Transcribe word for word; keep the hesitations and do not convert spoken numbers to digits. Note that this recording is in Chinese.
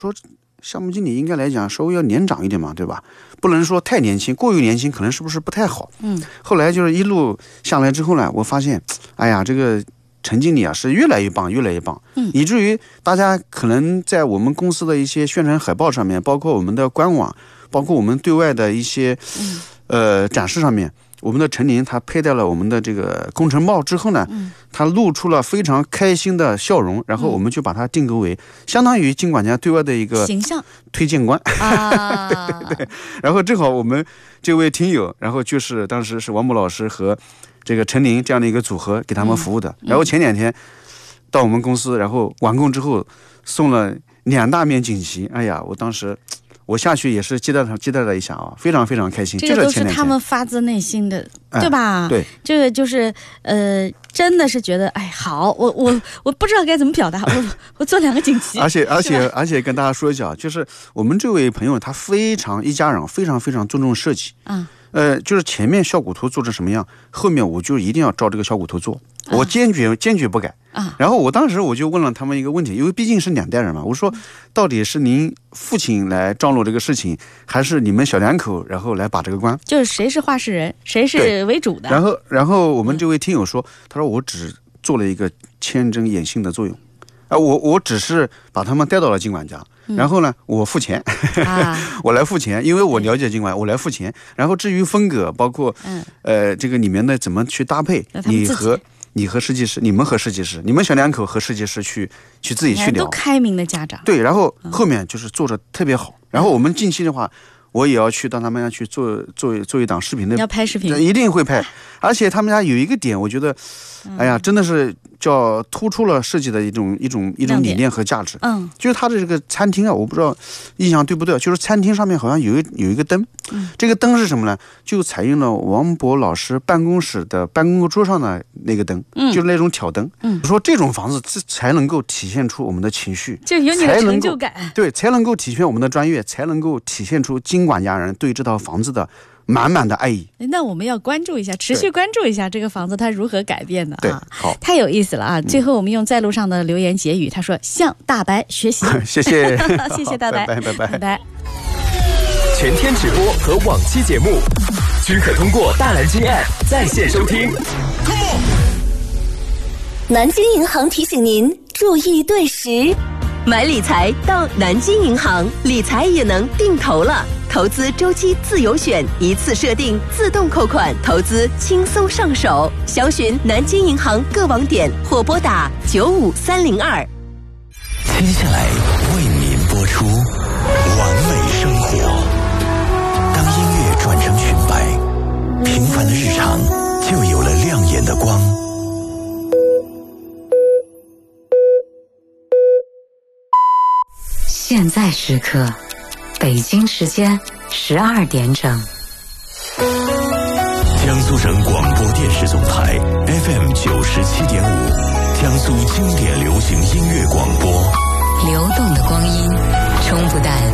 说项目经理应该来讲稍微要年长一点嘛，对吧？不能说太年轻，过于年轻可能是不是不太好？ 嗯， 后来就是一路下来之后呢，我发现，哎呀，这个陈经理啊是越来越棒，越来越棒， 嗯， 以至于大家可能在我们公司的一些宣传海报上面，包括我们的官网，包括我们对外的一些、嗯、呃展示上面。我们的陈琳他佩戴了我们的这个工程帽之后呢，嗯，他露出了非常开心的笑容，然后我们就把他定格为相当于经管家对外的一个形象推荐官啊， 对对对。然后正好我们这位听友，然后就是当时是王某老师和这个陈琳这样的一个组合给他们服务的。嗯、然后前两天到我们公司，然后完工之后送了两大面锦旗，哎呀，我当时。我下去也是接待接待了一下啊，非常非常开心。 这个都是他们发自内心的，对吧？ 哎、对， 这个就是呃，真的是觉得哎，好，我我我不知道该怎么表达，我我做两个锦旗。 而且而且而且跟大家说一下，就是我们这位朋友他非常一家人非常非常注重设计。嗯。呃，就是前面效果图做成什么样，后面我就一定要照这个效果图做，我坚决、啊、坚决不改啊。然后我当时我就问了他们一个问题，因为毕竟是两代人嘛，我说到底是您父亲来张罗这个事情，还是你们小两口然后来把这个关？ 就是谁是话事人，谁是为主的。 然后然后我们这位听友说，他说我只做了一个牵针引线的作用。啊，我我只是把他们带到了经管家，嗯、然后呢，我付钱，啊、我来付钱，因为我了解经管，我来付钱。然后至于风格，包括、嗯、呃这个里面的怎么去搭配，你和你和设计师，你们和设计师，你们小两口和设计师去去自己去聊。 都开明的家长。 对，然后后面就是做着特别好。嗯、然后我们近期的话。我也要去到他们家去做做做一档视频的， 要拍视频， 一定会拍。而且他们家有一个点，我觉得，哎呀，真的是叫突出了设计的一种一种一种理念和价值。嗯，就是他的这个餐厅啊，我不知道印象对不对，就是餐厅上面好像有一有一个灯，嗯，这个灯是什么呢？就采用了王博老师办公室的办公桌上的那个灯，嗯，就是那种挑灯。嗯，说这种房子才能够体现出我们的情绪， 就有你的成就感， 对，才能够体现我们的专业，才能够体现出经管家人对这套房子的满满的爱意。 那我们要关注一下，持续关注一下这个房子它如何改变的啊！ 对，好， 太有意思了啊！嗯、最后我们用在路上的留言结语，他说：“向大白学习。” 谢谢， 谢谢大白， 拜拜拜拜拜拜。 全天直播和往期节目均可通过大蓝鲸 App 在线收听。 南京银行提醒您注意对时。买理财到南京银行，理财也能定投了。投资周期自由选，一次设定，自动扣款，投资轻松上手。详询南京银行各网点或拨打九五三零二。 接下来为您播出完美生活。当音乐转成裙摆，平凡的日常就有了亮眼的光。 现在时刻，北京时间十二点整。 江苏省广播电视总台 F M 九十七点五，江苏经典流行音乐广播。 流动的光阴，冲不淡